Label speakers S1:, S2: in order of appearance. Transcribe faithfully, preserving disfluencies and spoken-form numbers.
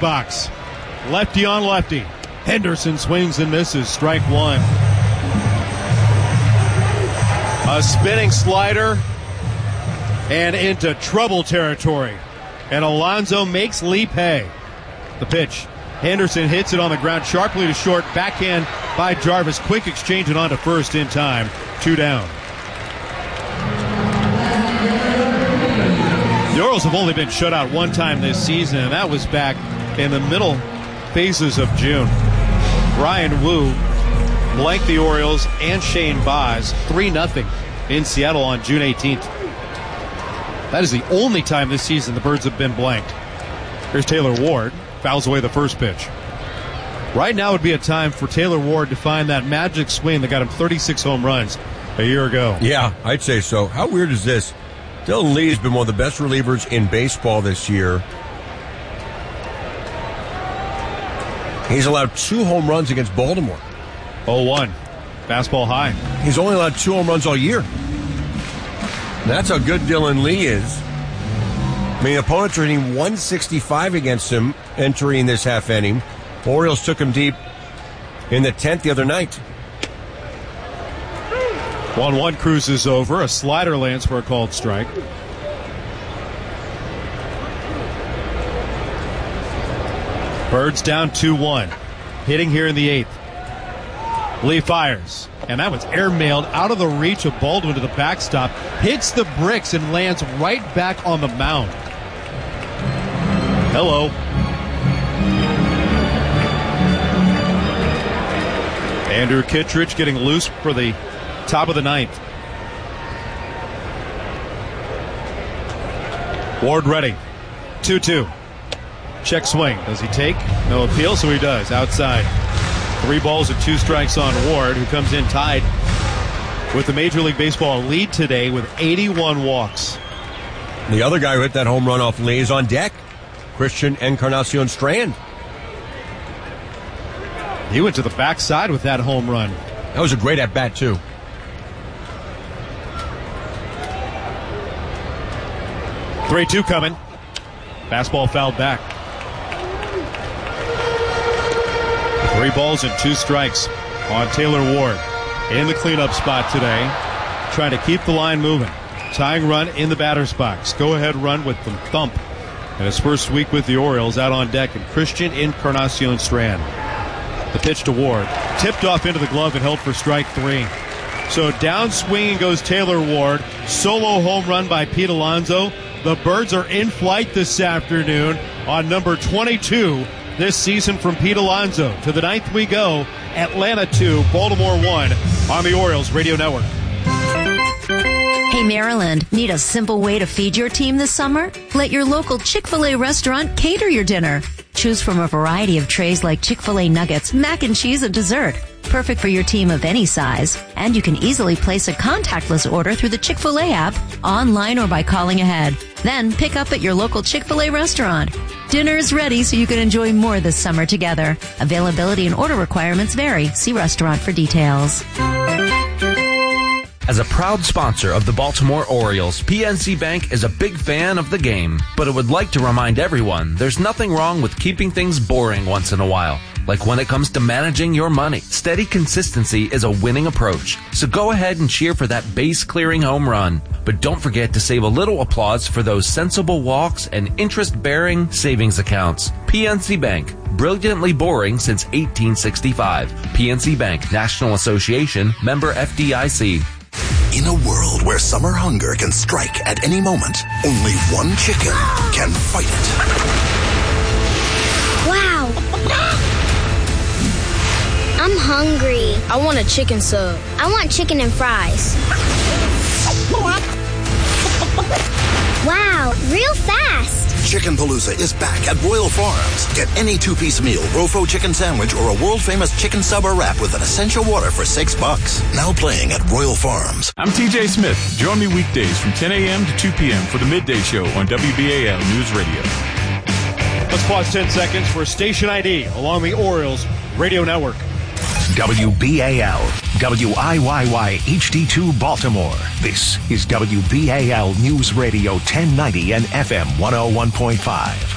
S1: box. Lefty on lefty. Henderson swings and misses. Strike one. A spinning slider and into trouble territory. And Alonso makes Lee pay. The pitch. Henderson hits it on the ground sharply to short. Backhand by Jarvis. Quick exchange it on to first in time. Two down. The Orioles have only been shut out one time this season, and that was back in the middle phases of June. Brian Wu blanked the Orioles and Shane Baz three nothing in Seattle on June eighteenth. That is the only time this season the Birds have been blanked. Here's Taylor Ward. Fouls away the first pitch. Right now would be a time for Taylor Ward to find that magic swing that got him thirty-six home runs a year ago.
S2: Yeah, I'd say so. How weird is this? Dylan Lee has been one of the best relievers in baseball this year. He's allowed two home runs against Baltimore.
S1: oh one. Fastball high.
S2: He's only allowed two home runs all year. That's how good Dylan Lee is. I mean, opponents are hitting one sixty-five against him entering this half inning. Orioles took him deep in the tenth the other night.
S1: one one cruises over. A slider lands for a called strike. Birds down two one. Hitting here in the eighth. Lee fires. And that was airmailed out of the reach of Baldwin to the backstop. Hits the bricks and lands right back on the mound. Hello. Andrew Kittredge getting loose for the top of the ninth. Ward ready. two two. Check swing. Does he take? No appeal, so he does. Outside. Three balls and two strikes on Ward, who comes in tied with the Major League Baseball lead today with eighty-one walks.
S2: The other guy who hit that home run off Lee is on deck. Christian Encarnacion Strand.
S1: He went to the backside with that home run.
S2: That was a great at-bat, too.
S1: three two coming. Fastball fouled back. Three balls and two strikes on Taylor Ward in the cleanup spot today. Trying to keep the line moving. Tying run in the batter's box. Go-ahead run with the thump. And his first week with the Orioles out on deck, and Christian Encarnacion Strand. The pitch to Ward. Tipped off into the glove and held for strike three. So down swinging goes Taylor Ward. Solo home run by Pete Alonso. The Birds are in flight this afternoon on number twenty-two this season from Pete Alonso. To the ninth we go. Atlanta two, Baltimore one on the Orioles Radio Network.
S3: Hey, Maryland, need a simple way to feed your team this summer? Let your local Chick-fil-A restaurant cater your dinner. Choose from a variety of trays like Chick-fil-A nuggets, mac and cheese, and dessert. Perfect for your team of any size. And you can easily place a contactless order through the Chick-fil-A app, online or by calling ahead. Then pick up at your local Chick-fil-A restaurant. Dinner is ready so you can enjoy more this summer together. Availability and order requirements vary. See restaurant for details.
S4: As a proud sponsor of the Baltimore Orioles, P N C Bank is a big fan of the game, but it would like to remind everyone there's nothing wrong with keeping things boring once in a while. Like when it comes to managing your money, steady consistency is a winning approach. So go ahead and cheer for that base-clearing home run. But don't forget to save a little applause for those sensible walks and interest-bearing savings accounts. P N C Bank, brilliantly boring since eighteen sixty-five. P N C Bank, National Association, member F D I C.
S5: In a world where summer hunger can strike at any moment, only one chicken can fight it.
S6: Wow! I'm hungry.
S7: I want a chicken sub.
S6: I want chicken and fries. Wow, real fast.
S5: Chicken Palooza is back at Royal Farms. Get any two-piece meal, Rofo chicken sandwich, or a world-famous chicken sub or wrap with an essential water for six bucks. Now playing at Royal Farms.
S8: I'm T J Smith. Join me weekdays from ten a.m. to two p.m. for the Midday Show on W B A L News Radio.
S1: Let's pause ten seconds for station I D along the Orioles Radio Network.
S9: W B A L, W I Y Y H D two Baltimore. This is W B A L News Radio ten ninety and F M one oh one point five.